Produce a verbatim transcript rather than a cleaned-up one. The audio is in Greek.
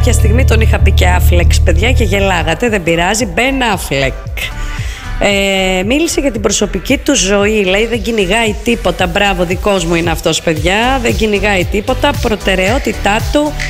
κάποια στιγμή τον είχα πει και Affleck, παιδιά, και γελάγατε. Δεν πειράζει. Ben Affleck. Ε, μίλησε για την προσωπική του ζωή. Λέει δεν κυνηγάει τίποτα. Μπράβο, δικός μου είναι αυτός, παιδιά. Δεν κυνηγάει τίποτα. Προτεραιότητά του